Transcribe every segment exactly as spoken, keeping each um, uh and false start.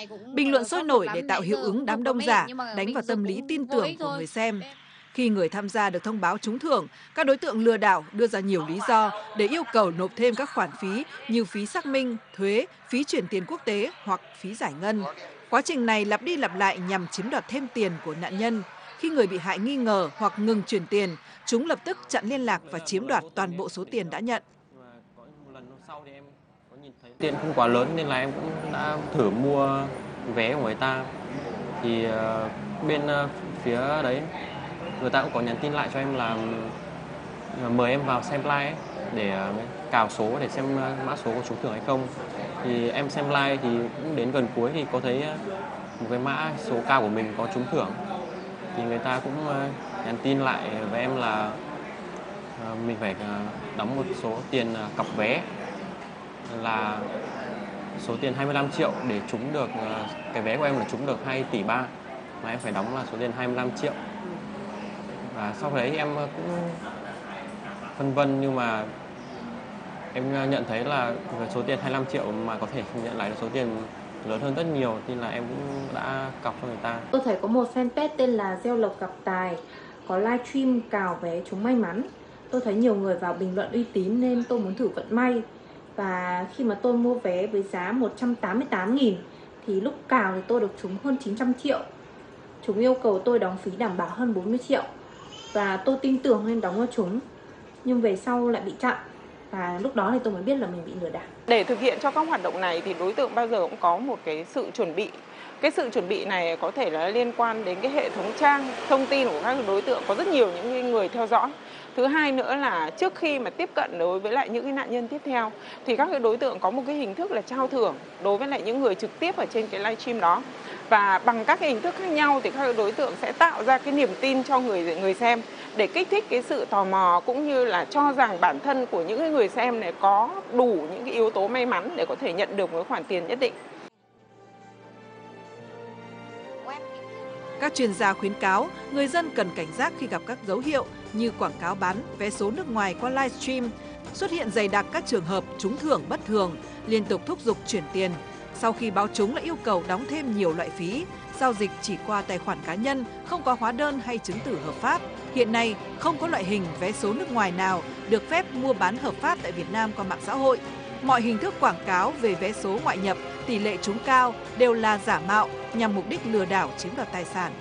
Bình luận sôi nổi để tạo hiệu ứng đám đông giả, đánh vào tâm lý tin tưởng của người xem. Khi người tham gia được thông báo trúng thưởng, các đối tượng lừa đảo đưa ra nhiều lý do để yêu cầu nộp thêm các khoản phí như phí xác minh, thuế, phí chuyển tiền quốc tế hoặc phí giải ngân. Quá trình này lặp đi lặp lại nhằm chiếm đoạt thêm tiền của nạn nhân. Khi người bị hại nghi ngờ hoặc ngừng chuyển tiền, chúng lập tức chặn liên lạc và chiếm đoạt toàn bộ số tiền đã nhận. Tiền không quá lớn nên là em cũng đã thử mua vé của người ta. Thì uh, bên uh, phía đấy người ta cũng có nhắn tin lại cho em là mời em vào xem live ấy, để uh, cào số để xem uh, mã số có trúng thưởng hay không. Thì em xem live thì cũng đến gần cuối thì có thấy uh, một cái mã số cao của mình có trúng thưởng. Thì người ta cũng uh, nhắn tin lại với em là uh, mình phải uh, đóng một số tiền uh, cọc vé là số tiền hai mươi lăm triệu để trúng được uh, cái vé của em là trúng được hai tỷ ba, mà em phải đóng là số tiền hai mươi lăm triệu. Và sau đấy em cũng phân vân, nhưng mà em nhận thấy là số tiền hai mươi lăm triệu mà có thể nhận lại được số tiền lớn hơn rất nhiều, nên là em cũng đã cọc cho người ta. Tôi thấy có một fanpage tên là Gieo Lộc Gặp Tài có livestream cào vé trúng may mắn. Tôi thấy nhiều người vào bình luận uy tín nên tôi muốn thử vận may. Và khi mà tôi mua vé với giá một trăm tám mươi tám nghìn thì lúc cào thì tôi được trúng hơn chín trăm triệu. Chúng yêu cầu tôi đóng phí đảm bảo hơn bốn mươi triệu. Và tôi tin tưởng nên đóng cho chúng. Nhưng về sau lại bị chặn. Và lúc đó thì tôi mới biết là mình bị lừa đảo. Để thực hiện cho các hoạt động này thì đối tượng bao giờ cũng có một cái sự chuẩn bị. Cái sự chuẩn bị này có thể là liên quan đến cái hệ thống trang thông tin của các đối tượng, có rất nhiều những người theo dõi. Thứ hai nữa là trước khi mà tiếp cận đối với lại những cái nạn nhân tiếp theo thì các cái đối tượng có một cái hình thức là trao thưởng đối với lại những người trực tiếp ở trên cái livestream đó. Và bằng các cái hình thức khác nhau thì các đối tượng sẽ tạo ra cái niềm tin cho người người xem để kích thích cái sự tò mò, cũng như là cho rằng bản thân của những người xem này có đủ những cái yếu tố may mắn để có thể nhận được một khoản tiền nhất định. Các chuyên gia khuyến cáo người dân cần cảnh giác khi gặp các dấu hiệu như quảng cáo bán vé số nước ngoài qua livestream, xuất hiện dày đặc các trường hợp trúng thưởng bất thường, liên tục thúc giục chuyển tiền. Sau khi báo trúng lại yêu cầu đóng thêm nhiều loại phí, giao dịch chỉ qua tài khoản cá nhân, không có hóa đơn hay chứng tử hợp pháp. Hiện nay, không có loại hình vé số nước ngoài nào được phép mua bán hợp pháp tại Việt Nam qua mạng xã hội. Mọi hình thức quảng cáo về vé số ngoại nhập, tỷ lệ trúng cao đều là giả mạo nhằm mục đích lừa đảo chiếm đoạt tài sản.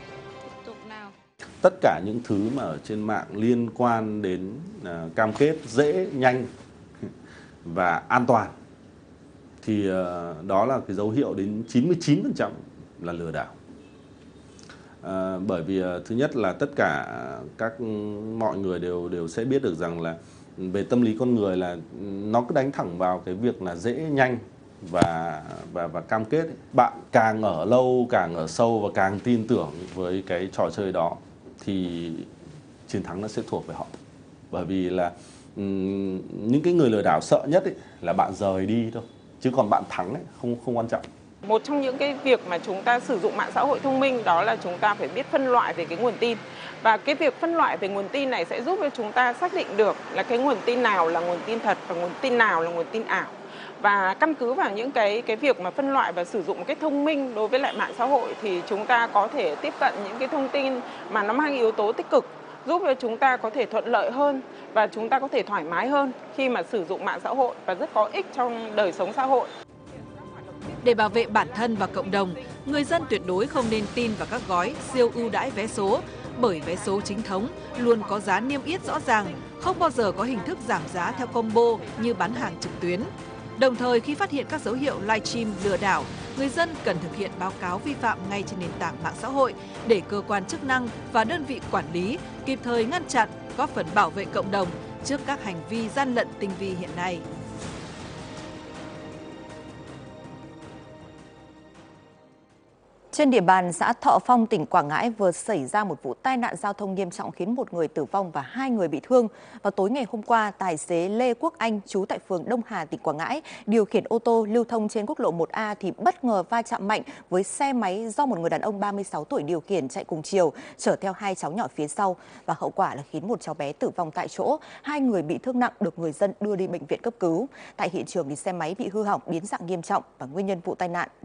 Tất cả những thứ mà ở trên mạng liên quan đến uh, cam kết dễ, nhanh và an toàn thì uh, đó là cái dấu hiệu đến chín mươi chín phần trăm là lừa đảo. Uh, bởi vì uh, thứ nhất là tất cả các mọi người đều đều sẽ biết được rằng là về tâm lý con người là nó cứ đánh thẳng vào cái việc là dễ, nhanh và và và cam kết ấy. Bạn càng ở lâu, càng ở sâu và càng tin tưởng với cái trò chơi đó thì chiến thắng nó sẽ thuộc về họ. Bởi vì là um, những cái người lừa đảo sợ nhất ấy, là bạn rời đi thôi, chứ còn bạn thắng ấy, không không quan trọng. Một trong những cái việc mà chúng ta sử dụng mạng xã hội thông minh đó là chúng ta phải biết phân loại về cái nguồn tin. Và cái việc phân loại về nguồn tin này sẽ giúp cho chúng ta xác định được là cái nguồn tin nào là nguồn tin thật và nguồn tin nào là nguồn tin ảo. Và căn cứ vào những cái cái việc mà phân loại và sử dụng một cách thông minh đối với lại mạng xã hội thì chúng ta có thể tiếp cận những cái thông tin mà nó mang yếu tố tích cực, giúp cho chúng ta có thể thuận lợi hơn và chúng ta có thể thoải mái hơn khi mà sử dụng mạng xã hội và rất có ích trong đời sống xã hội. Để bảo vệ bản thân và cộng đồng, người dân tuyệt đối không nên tin vào các gói siêu ưu đãi vé số, bởi vé số chính thống luôn có giá niêm yết rõ ràng, không bao giờ có hình thức giảm giá theo combo như bán hàng trực tuyến. Đồng thời, khi phát hiện các dấu hiệu livestream lừa đảo, người dân cần thực hiện báo cáo vi phạm ngay trên nền tảng mạng xã hội để cơ quan chức năng và đơn vị quản lý kịp thời ngăn chặn, góp phần bảo vệ cộng đồng trước các hành vi gian lận tinh vi hiện nay. Trên địa bàn xã Thọ Phong, tỉnh Quảng Ngãi vừa xảy ra một vụ tai nạn giao thông nghiêm trọng khiến một người tử vong và hai người bị thương. Vào tối ngày hôm qua, tài xế Lê Quốc Anh, trú tại phường Đông Hà, tỉnh Quảng Ngãi, điều khiển ô tô lưu thông trên quốc lộ một A thì bất ngờ va chạm mạnh với xe máy do một người đàn ông ba mươi sáu tuổi điều khiển chạy cùng chiều, chở theo hai cháu nhỏ phía sau. Và hậu quả là khiến một cháu bé tử vong tại chỗ, hai người bị thương nặng được người dân đưa đi bệnh viện cấp cứu. Tại hiện trường thì xe máy bị hư hỏng, biến dạng nghiêm trọng và nguyên nhân vụ tai nạn